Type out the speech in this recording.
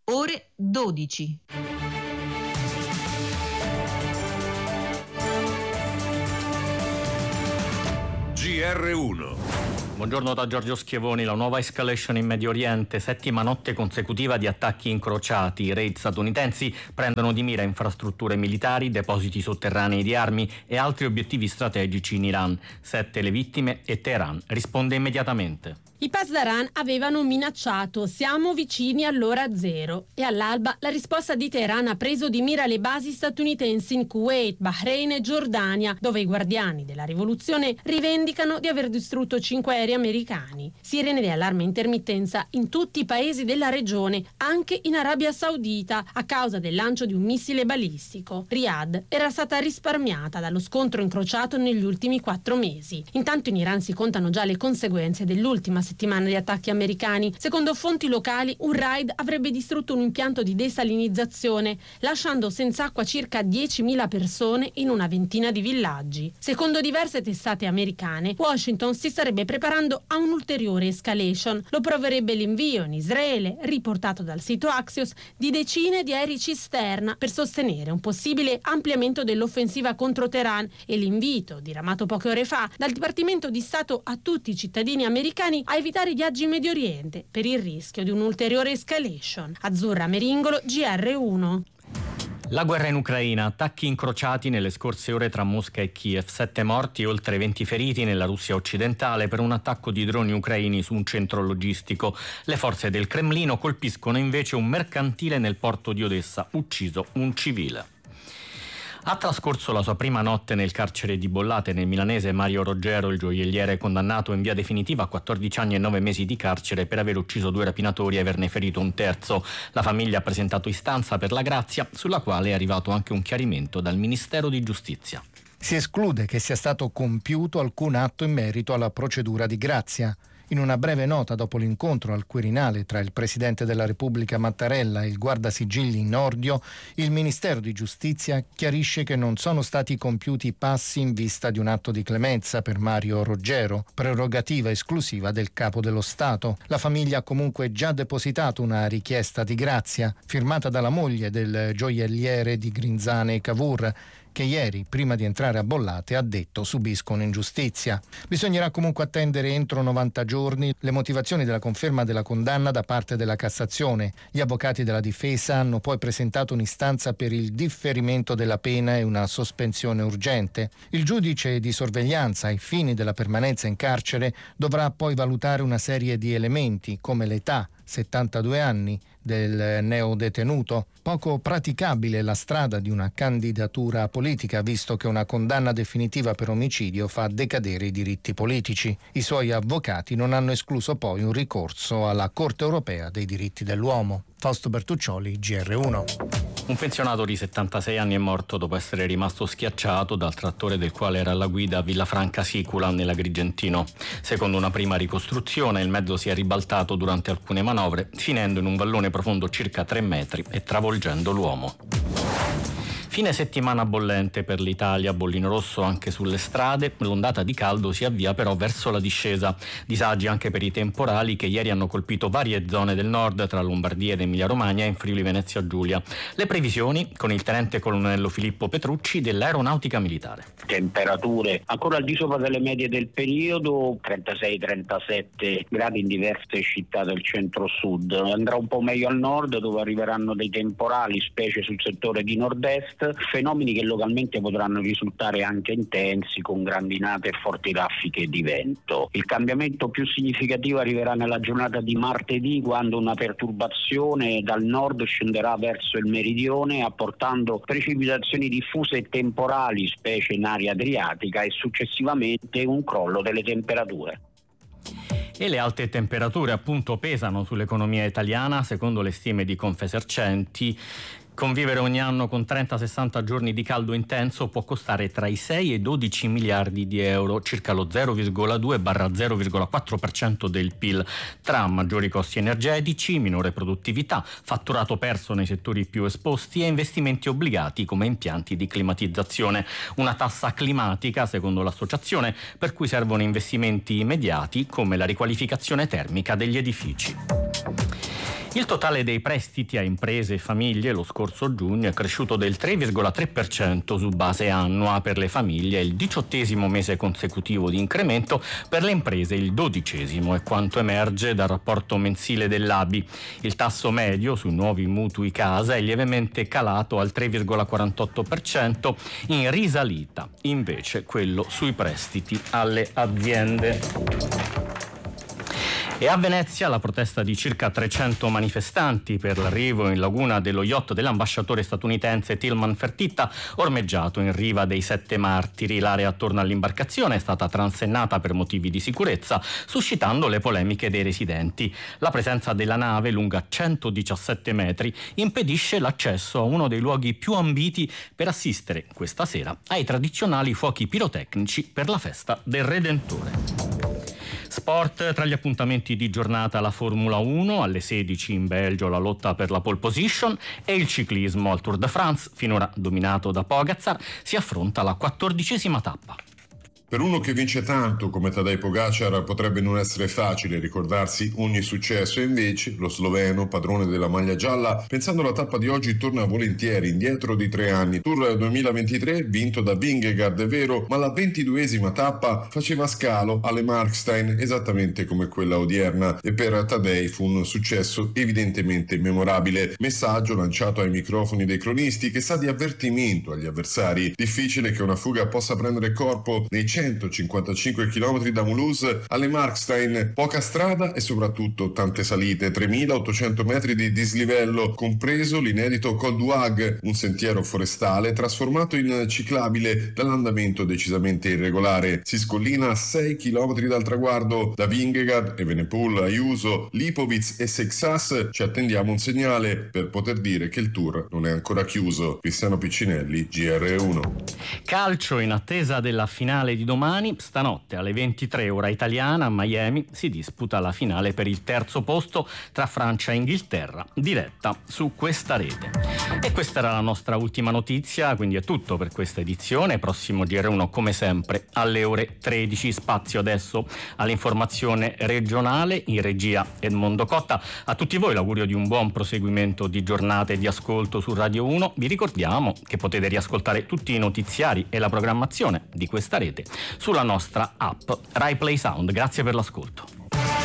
ore 12. GR1. Buongiorno da Giorgio Schiavoni. La nuova escalation in Medio Oriente, settima notte consecutiva di attacchi incrociati. I raid statunitensi prendono di mira infrastrutture militari, depositi sotterranei di armi e altri obiettivi strategici in Iran. 7 le vittime e Teheran risponde immediatamente. I Pasdaran avevano minacciato «siamo vicini all'ora zero» e all'alba la risposta di Teheran ha preso di mira le basi statunitensi in Kuwait, Bahrain e Giordania, dove i guardiani della rivoluzione rivendicano di aver distrutto 5 aerei americani. Sirene di allarme intermittenza in tutti i paesi della regione, anche in Arabia Saudita, a causa del lancio di un missile balistico. Riyadh era stata risparmiata dallo scontro incrociato negli ultimi 4 mesi. Intanto in Iran si contano già le conseguenze dell'ultima settimana di attacchi americani. Secondo fonti locali, un raid avrebbe distrutto un impianto di desalinizzazione, lasciando senza acqua circa 10.000 persone in una ventina di villaggi. Secondo diverse testate americane, Washington si starebbe preparando a un'ulteriore escalation. Lo proverebbe l'invio in Israele, riportato dal sito Axios, di decine di aerei cisterna per sostenere un possibile ampliamento dell'offensiva contro Teheran e l'invito, diramato poche ore fa dal Dipartimento di Stato a tutti i cittadini americani a evitare i viaggi in Medio Oriente per il rischio di un'ulteriore escalation. Azzurra Meringolo, GR1. La guerra in Ucraina, attacchi incrociati nelle scorse ore tra Mosca e Kiev, 7 morti e oltre 20 feriti nella Russia occidentale per un attacco di droni ucraini su un centro logistico. Le forze del Cremlino colpiscono invece un mercantile nel porto di Odessa, ucciso un civile. Ha trascorso la sua prima notte nel carcere di Bollate nel milanese Mario Roggero, il gioielliere condannato in via definitiva a 14 anni e 9 mesi di carcere per aver ucciso 2 rapinatori e averne ferito un terzo. La famiglia ha presentato istanza per la grazia, sulla quale è arrivato anche un chiarimento dal Ministero di Giustizia. Si esclude che sia stato compiuto alcun atto in merito alla procedura di grazia. In una breve nota dopo l'incontro al Quirinale tra il Presidente della Repubblica Mattarella e il Guardasigilli Nordio, il Ministero di Giustizia chiarisce che non sono stati compiuti passi in vista di un atto di clemenza per Mario Roggero, prerogativa esclusiva del Capo dello Stato. La famiglia ha comunque già depositato una richiesta di grazia, firmata dalla moglie del gioielliere di Grinzane e Cavour, che ieri, prima di entrare a Bollate, ha detto subiscono ingiustizia. Bisognerà comunque attendere entro 90 giorni le motivazioni della conferma della condanna da parte della Cassazione. Gli avvocati della difesa hanno poi presentato un'istanza per il differimento della pena e una sospensione urgente. Il giudice di sorveglianza ai fini della permanenza in carcere dovrà poi valutare una serie di elementi come l'età, 72 anni, del neodetenuto. Poco praticabile la strada di una candidatura politica, visto che una condanna definitiva per omicidio fa decadere i diritti politici. I suoi avvocati non hanno escluso poi un ricorso alla Corte europea dei diritti dell'uomo. Fausto Bertuccioli, GR1. Un pensionato di 76 anni è morto dopo essere rimasto schiacciato dal trattore del quale era alla guida a Villafranca Sicula nell'Agrigentino. Secondo una prima ricostruzione, il mezzo si è ribaltato durante alcune manovre, finendo in un vallone profondo circa 3 metri e travolgendo l'uomo. Fine settimana bollente per l'Italia, bollino rosso anche sulle strade, l'ondata di caldo si avvia però verso la discesa. Disagi anche per i temporali che ieri hanno colpito varie zone del nord tra Lombardia ed Emilia Romagna e in Friuli Venezia Giulia. Le previsioni con il tenente colonnello Filippo Petrucci dell'Aeronautica Militare. Temperature ancora al di sopra delle medie del periodo, 36-37 gradi in diverse città del centro-sud. Andrà un po' meglio al nord dove arriveranno dei temporali, specie sul settore di nord-est, fenomeni che localmente potranno risultare anche intensi con grandinate e forti raffiche di vento. Il cambiamento più significativo arriverà nella giornata di martedì, quando una perturbazione dal nord scenderà verso il meridione, apportando precipitazioni diffuse e temporali, specie in area adriatica, e successivamente un crollo delle temperature. E le alte temperature appunto pesano sull'economia italiana, secondo le stime di Confesercenti. Convivere ogni anno con 30-60 giorni di caldo intenso può costare tra i 6 e i 12 miliardi di euro, circa lo 0,2-0,4% del PIL, tra maggiori costi energetici, minore produttività, fatturato perso nei settori più esposti e investimenti obbligati come impianti di climatizzazione. Una tassa climatica, secondo l'associazione, per cui servono investimenti immediati come la riqualificazione termica degli edifici. Il totale dei prestiti a imprese e famiglie lo scorso giugno è cresciuto del 3,3% su base annua per le famiglie, il 18° mese consecutivo di incremento, per le imprese il 12° è quanto emerge dal rapporto mensile dell'ABI. Il tasso medio sui nuovi mutui casa è lievemente calato al 3,48%, in risalita invece quello sui prestiti alle aziende. E a Venezia la protesta di circa 300 manifestanti per l'arrivo in laguna dello yacht dell'ambasciatore statunitense Tillman Fertitta, ormeggiato in riva dei 7 Martiri. L'area attorno all'imbarcazione è stata transennata per motivi di sicurezza, suscitando le polemiche dei residenti. La presenza della nave, lunga 117 metri, impedisce l'accesso a uno dei luoghi più ambiti per assistere questa sera ai tradizionali fuochi pirotecnici per la festa del Redentore. Sport, tra gli appuntamenti di giornata la Formula 1, alle 16 in Belgio la lotta per la pole position, e il ciclismo al Tour de France, finora dominato da Pogačar, si affronta la 14ª tappa. Per uno che vince tanto come Tadej Pogačar potrebbe non essere facile ricordarsi ogni successo, e invece lo sloveno, padrone della maglia gialla, pensando alla tappa di oggi torna volentieri indietro di 3 anni. Tour 2023 vinto da Vingegaard, è vero, ma la 22ª tappa faceva scalo alle Markstein, esattamente come quella odierna, e per Tadej fu un successo evidentemente memorabile. Messaggio lanciato ai microfoni dei cronisti che sa di avvertimento agli avversari. Difficile che una fuga possa prendere corpo nei 155 km da Mulhouse alle Markstein, poca strada e soprattutto tante salite, 3.800 metri di dislivello, compreso l'inedito Col du Hag, un sentiero forestale trasformato in ciclabile dall'andamento decisamente irregolare. Si scollina a 6 km dal traguardo. Da Vingegaard, Evenepoel, Ayuso, Lipovic e Seixas ci attendiamo un segnale per poter dire che il tour non è ancora chiuso. Cristiano Piccinelli, GR1. Calcio, in attesa della finale di domani, stanotte alle 23 ora italiana a Miami si disputa la finale per il 3° posto tra Francia e Inghilterra, diretta su questa rete. E questa era la nostra ultima notizia, quindi è tutto per questa edizione. Prossimo GR1 come sempre alle ore 13. Spazio adesso all'informazione regionale, in regia Edmondo Cotta. A tutti voi l'augurio di un buon proseguimento di giornate di ascolto su Radio 1. Vi ricordiamo che potete riascoltare tutti i notiziari e la programmazione di questa rete sulla nostra app Rai Play Sound. Grazie per l'ascolto.